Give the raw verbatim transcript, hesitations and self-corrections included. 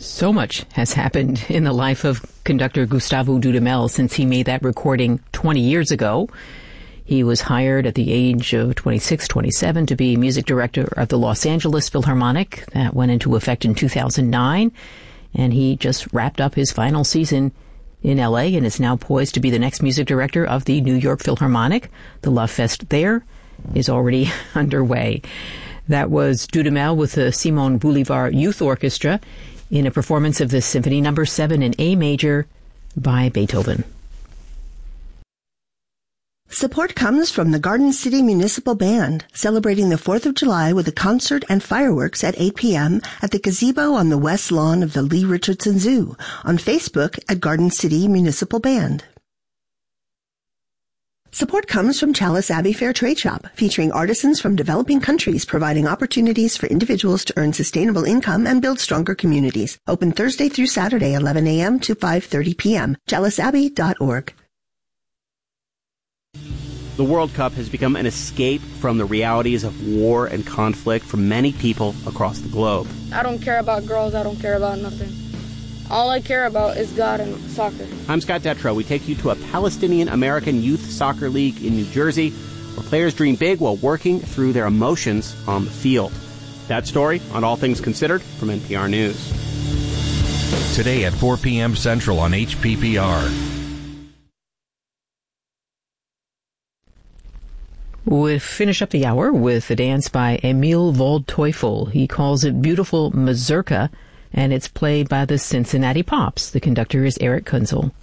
So much has happened in the life of conductor Gustavo Dudamel since he made that recording twenty years ago. He was hired at the age of twenty-six, twenty-seven to be music director of the Los Angeles Philharmonic. That went into effect in two thousand nine, and he just wrapped up his final season in L A and is now poised to be the next music director of the New York Philharmonic. The Love Fest there is already underway. That was Dudamel with the Simon Bolivar Youth Orchestra in a performance of the Symphony Number seven in A major by Beethoven. Support comes from the Garden City Municipal Band, celebrating the fourth of July with a concert and fireworks at eight p.m. at the gazebo on the west lawn of the Lee Richardson Zoo, on Facebook at Garden City Municipal Band. Support comes from Chalice Abbey Fair Trade Shop, featuring artisans from developing countries providing opportunities for individuals to earn sustainable income and build stronger communities. Open Thursday through Saturday, eleven a.m. to five thirty p.m. chalice abbey dot org. The World Cup has become an escape from the realities of war and conflict for many people across the globe. I don't care about girls. I don't care about nothing. All I care about is God and soccer. I'm Scott Detrow. We take you to a Palestinian-American youth soccer league in New Jersey where players dream big while working through their emotions on the field. That story on All Things Considered from N P R News. Today at four p.m. Central on H P P R. We'll finish up the hour with a dance by Emil Waldteufel. He calls it Beautiful Mazurka, and it's played by the Cincinnati Pops. The conductor is Eric Kunzel.